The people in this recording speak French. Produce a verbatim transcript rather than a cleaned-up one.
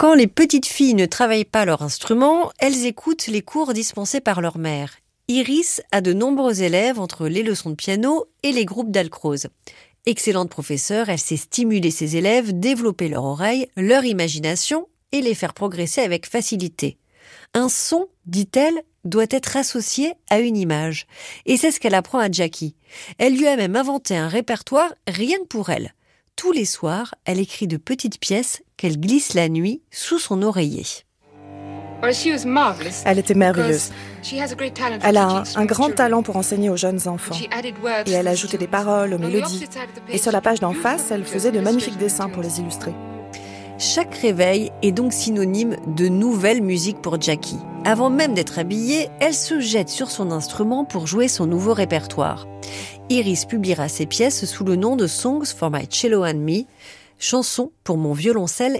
Quand les petites filles ne travaillent pas leur instrument, elles écoutent les cours dispensés par leur mère. Iris a de nombreux élèves entre les leçons de piano et les groupes d'alcrose. Excellente professeure, elle sait stimuler ses élèves, développer leur oreille, leur imagination et les faire progresser avec facilité. Un son, dit-elle, doit être associé à une image. Et c'est ce qu'elle apprend à Jackie. Elle lui a même inventé un répertoire rien que pour elle. Tous les soirs, elle écrit de petites pièces qu'elle glisse la nuit sous son oreiller. Elle était merveilleuse. Elle a un, un grand talent pour enseigner aux jeunes enfants. Et elle ajoutait des paroles aux mélodies. Et sur la page d'en face, elle faisait de magnifiques dessins pour les illustrer. Chaque réveil est donc synonyme de nouvelle musique pour Jackie. Avant même d'être habillée, elle se jette sur son instrument pour jouer son nouveau répertoire. Iris publiera ses pièces sous le nom de Songs for My Cello and Me, chansons pour mon violoncelle